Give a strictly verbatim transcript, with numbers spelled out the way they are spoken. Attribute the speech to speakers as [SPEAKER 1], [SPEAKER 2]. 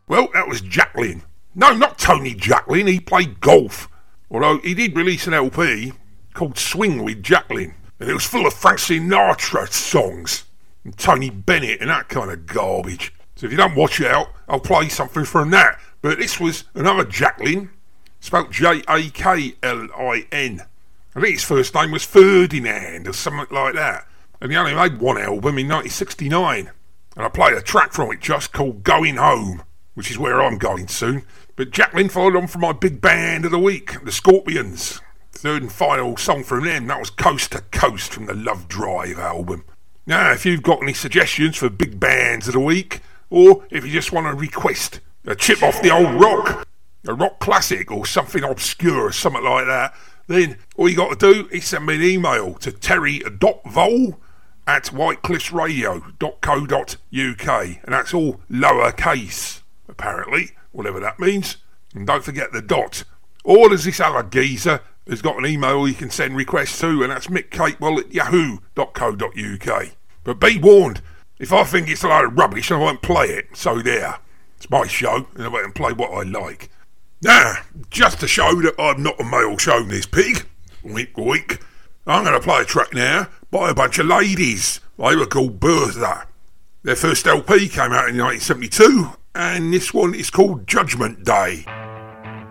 [SPEAKER 1] Well, that was Jacqueline. No, not Tony Jacqueline, he played golf. Although he did release an L P called Swing with Jacqueline, and it was full of Frank Sinatra songs, and Tony Bennett and that kind of garbage. So if you don't watch out, I'll play something from that. But this was another Jacqueline, spelled J A K L I N. I think his first name was Ferdinand or something like that. And he only made one album in nineteen sixty-nine. And I played a track from it just called Going Home, which is where I'm going soon. But Jacqueline followed on from my big band of the week, the Scorpions. Third and final song from them, that was Coast to Coast from the Love Drive album. Now, if you've got any suggestions for big bands of the week, or if you just want to request a chip off the old rock, a rock classic or something obscure or something like that, then all you got to do is send me an email to terry dot vole at whitecliffsradio dot co dot uk, and that's all lowercase, apparently, whatever that means. And don't forget the dot. Or there's this other geezer who's got an email you can send requests to, and that's mick capewell at yahoo dot co dot uk. But be warned, if I think it's a load of rubbish, I won't play it. So there. It's my show, and I won't play what I like. Now, just to show that I'm not a male chauvinist pig, wink wink, I'm going to play a track now by a bunch of ladies. They were called Bertha. Their first L P came out in nineteen seventy-two, and this one is called Judgment Day.